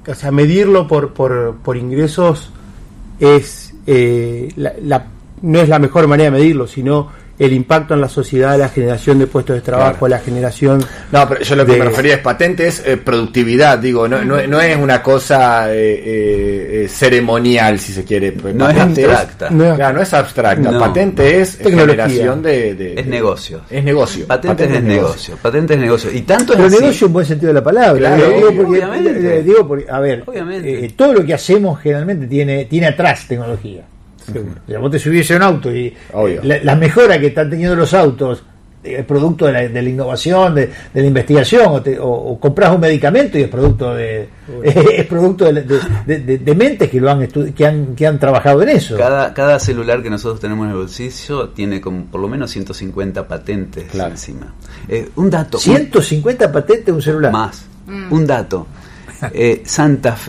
o sea, medirlo por ingresos es no es la mejor manera de medirlo, sino el impacto en la sociedad, la generación de puestos de trabajo, claro. La generación... No, pero yo lo que me refería es patentes, productividad, digo, no es una cosa ceremonial, si se quiere. No es abstracta. No es abstracta. No. Patente es generación es negocio. Es negocio. Patente es negocio. Patente es negocio. Y tanto pero es así. negocio en buen sentido de la palabra. Claro, obviamente. A ver, todo lo que hacemos generalmente tiene atrás tecnología. Seguro. Vos te subís a un auto y la mejora que están teniendo los autos es producto de la innovación, de la investigación, o compras un medicamento y es producto de mentes que han trabajado en eso. Cada celular que nosotros tenemos en el bolsillo tiene como por lo menos 150 patentes encima. Un dato. 150 patentes de un celular. Más. Un dato. Santa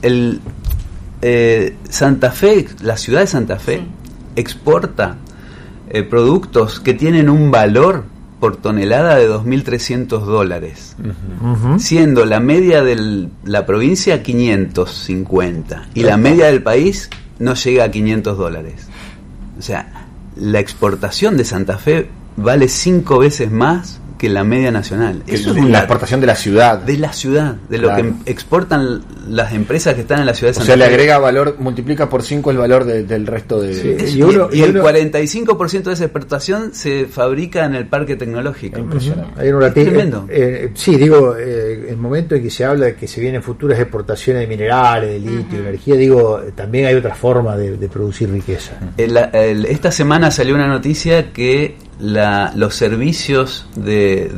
Fe, la ciudad de Santa Fe, exporta productos que tienen un valor por tonelada de $2.300, siendo la media de la provincia 550 y la media del país no llega a $500. O sea, la exportación de Santa Fe vale 5 veces más que la media nacional. Eso es la exportación de la ciudad. De la ciudad, de lo que exportan las empresas que están en la ciudad de Santa Fe. O sea, le agrega valor, multiplica por 5 el valor del resto de... Sí, y el 45% de esa exportación se fabrica en el parque tecnológico. Impresionante. Es tremendo. Sí, digo, el momento en que se habla de que se vienen futuras exportaciones de minerales, de litio, de energía, digo, también hay otra forma de producir riqueza. Esta semana salió una noticia que los servicios de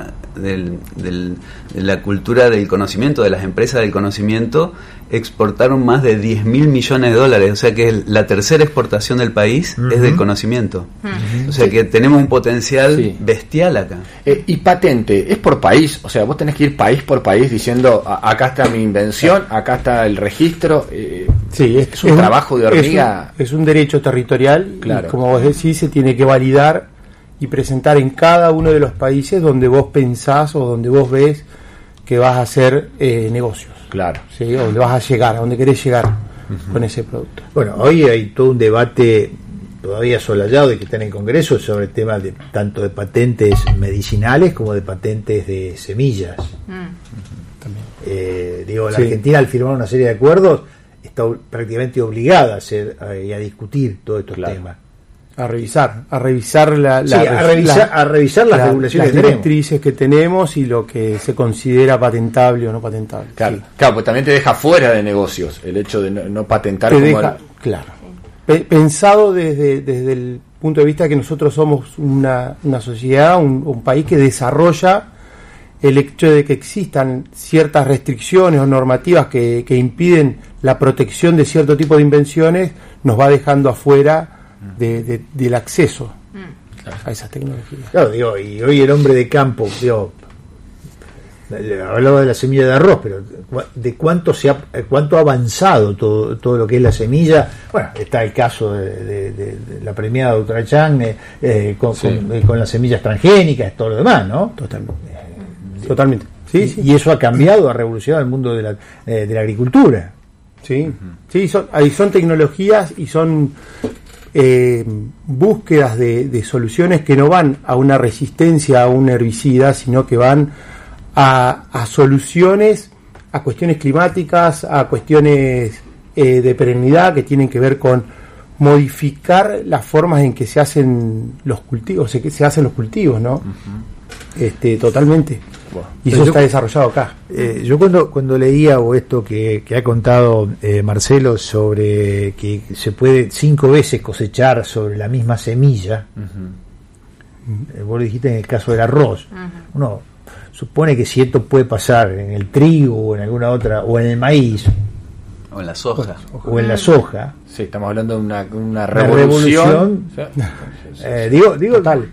la cultura del conocimiento, de las empresas del conocimiento, exportaron más de $10.000 millones, o sea que la tercera exportación del país es del conocimiento. O sea que tenemos un potencial bestial acá. Y patente, es por país, o sea, vos tenés que ir país por país diciendo, acá está mi invención, acá está el registro. Es un trabajo de hormiga. Es un derecho territorial, claro. Y como vos decís, se tiene que validar y presentar en cada uno de los países donde vos pensás o donde vos ves que vas a hacer negocios. Claro. ¿Sí? O donde vas a llegar, a donde querés llegar con ese producto. Bueno, hoy hay todo un debate todavía solayado de que está en el Congreso sobre el tema tanto de patentes medicinales como de patentes de semillas. La Argentina, al firmar una serie de acuerdos, está prácticamente obligada a hacer y a discutir todos estos temas. A revisar las regulaciones, las directrices que tenemos y lo que se considera patentable o no patentable. Claro, pues también te deja fuera de negocios el hecho de no patentar. Claro. Pensado desde el punto de vista que nosotros somos una sociedad, un país que desarrolla el hecho de que existan ciertas restricciones o normativas que impiden la protección de cierto tipo de invenciones, nos va dejando afuera del acceso a esas tecnologías. Claro, y hoy el hombre de campo, hablaba de la semilla de arroz, pero de cuánto ha avanzado todo lo que es la semilla. Bueno, está el caso de la premiada doctora Chang con las semillas transgénicas, todo lo demás, ¿no? Totalmente. Y eso ha cambiado, ha revolucionado el mundo de la agricultura. Son tecnologías y son búsquedas de soluciones que no van a una resistencia a un herbicida, sino que van a soluciones, a cuestiones climáticas, a cuestiones de perennidad que tienen que ver con modificar las formas en que se hacen los cultivos, ¿no? Totalmente. Y eso está desarrollado acá. Yo cuando leía esto que ha contado Marcelo sobre que se puede 5 veces cosechar sobre la misma semilla, vos lo dijiste en el caso del arroz, uno supone que si esto puede pasar en el trigo o en alguna otra, o en el maíz o en la soja, sí, estamos hablando de una revolución. Digo tal,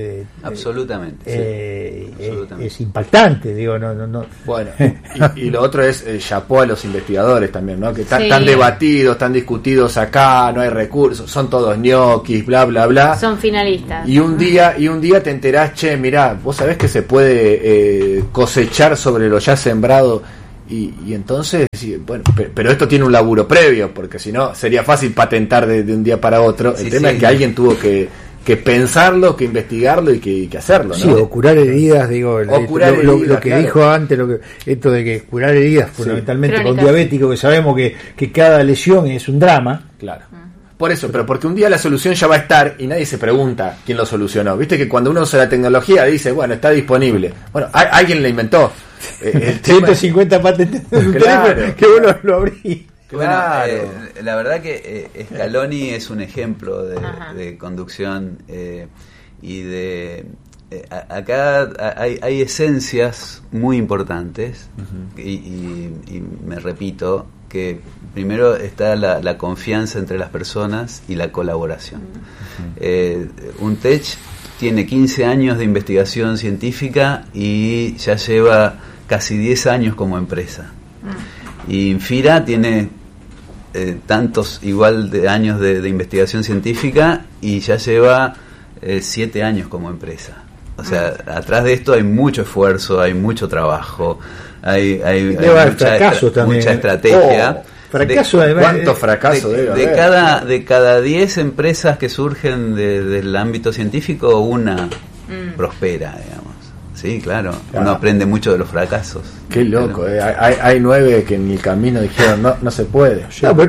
absolutamente, es impactante, no. Bueno, y lo otro es chapó a los investigadores también, ¿no? Que están debatidos, están discutidos acá, no hay recursos, son todos ñoquis, bla bla bla. Son finalistas. Y un día te enterás, mirá, vos sabés que se puede cosechar sobre lo ya sembrado. Y entonces, bueno, pero esto tiene un laburo previo, porque si no sería fácil patentar de un día para otro. El tema es que alguien tuvo que pensarlo, que investigarlo y que hacerlo, ¿no? Sí, o curar heridas, digo, lo que dijo antes, esto de que curar heridas fundamentalmente con diabético, que sabemos que cada lesión es un drama. Claro. Por eso, pero porque un día la solución ya va a estar y nadie se pregunta quién lo solucionó. Viste que cuando uno usa la tecnología dice, bueno, está disponible. Bueno, alguien la inventó. 150 patentes claro, que uno lo abrí. Claro. Bueno, la verdad que Scaloni es un ejemplo de conducción y de... acá hay esencias muy importantes y me repito que primero está la confianza entre las personas y la colaboración. UNTECH tiene 15 años de investigación científica y ya lleva casi 10 años como empresa. Y Infira tiene tantos igual de años de investigación científica y ya lleva 7 años como empresa. O sea, atrás de esto hay mucho esfuerzo, hay mucho trabajo, hay mucha estrategia. Fracaso, ¿Cuántos fracasos de cada 10 empresas que surgen del ámbito científico, una prospera, digamos. Sí, claro. Uno aprende mucho de los fracasos. Qué loco, hay 9 que en el camino dijeron no se puede.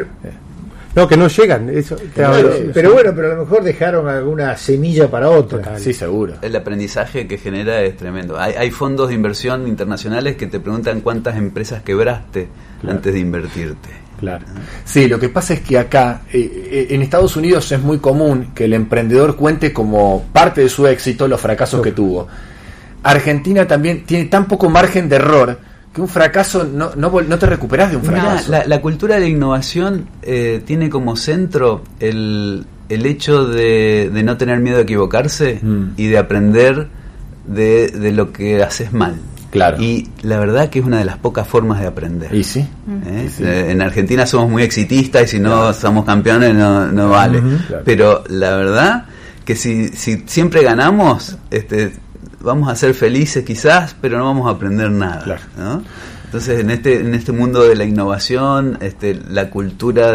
No, que no llegan. Eso, pero bueno, pero a lo mejor dejaron alguna semilla para otra. Sí, seguro. El aprendizaje que genera es tremendo. Hay fondos de inversión internacionales que te preguntan cuántas empresas quebraste antes de invertirte. Claro. Sí, lo que pasa es que acá, en Estados Unidos es muy común que el emprendedor cuente como parte de su éxito los fracasos que tuvo. Argentina también tiene tan poco margen de error que un fracaso no te recuperás de un fracaso. La cultura de la innovación tiene como centro el hecho de no tener miedo a equivocarse y de aprender de lo que haces mal. Claro. Y la verdad que es una de las pocas formas de aprender. ¿Y sí? Sí. En Argentina somos muy exitistas y si no somos campeones no vale. Claro. Pero la verdad que si siempre ganamos, vamos a ser felices quizás, pero no vamos a aprender nada. Claro. ¿No? Entonces en este mundo de la innovación, la cultura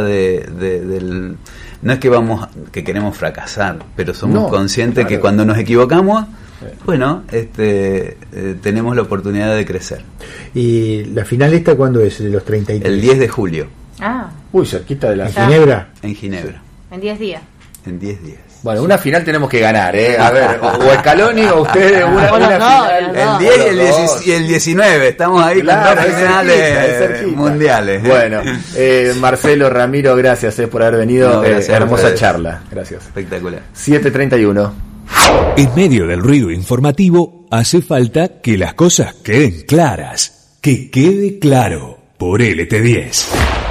del no es que queremos fracasar, pero somos conscientes que cuando nos equivocamos, bueno, tenemos la oportunidad de crecer. ¿Y la final esta cuándo es? ¿De los 33? El 10 de julio. Uy, cerquita de la... ¿En Ginebra? En Ginebra. En 10 días. En 10 días. Bueno, una final tenemos que ganar, A ver, o Scaloni o ustedes, una final. El 10 y el 19, estamos ahí con dos finales mundiales. Bueno, Marcelo, Ramiro, gracias por haber venido. Hermosa charla. Gracias. Espectacular. 7:31. En medio del ruido informativo, hace falta que las cosas queden claras. Que quede claro por LT10.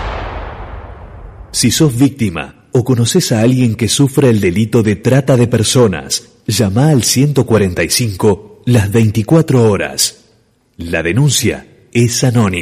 Si sos víctima o conoces a alguien que sufre el delito de trata de personas, llama al 145 las 24 horas. La denuncia es anónima.